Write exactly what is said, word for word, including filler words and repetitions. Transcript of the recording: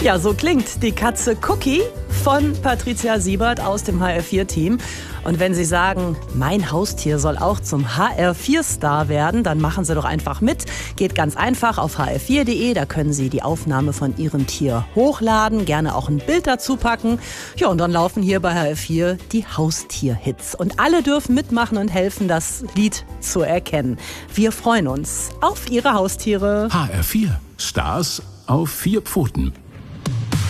Ja, so klingt die Katze Cookie von Patricia Siebert aus dem H R vier Team. Und wenn Sie sagen, mein Haustier soll auch zum H R vier Star werden, dann machen Sie doch einfach mit. Geht ganz einfach auf h r vier punkt de, da können Sie die Aufnahme von Ihrem Tier hochladen, gerne auch ein Bild dazu packen. Ja, und dann laufen hier bei H R vier die Haustierhits. Und alle dürfen mitmachen und helfen, das Lied zu erkennen. Wir freuen uns auf Ihre Haustiere. H R vier. Stars auf vier Pfoten.